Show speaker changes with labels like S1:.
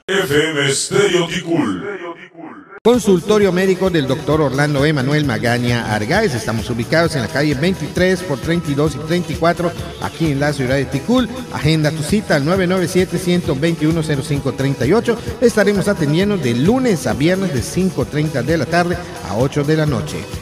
S1: FM Estéreo Ticul.
S2: Consultorio médico del doctor Orlando Emanuel Magaña Argáez. Estamos ubicados en la calle 23 por 32 y 34, aquí en la ciudad de Ticul. Agenda tu cita al 997-121-0538. Estaremos atendiendo de lunes a viernes de 5:30 de la tarde a 8 de la noche.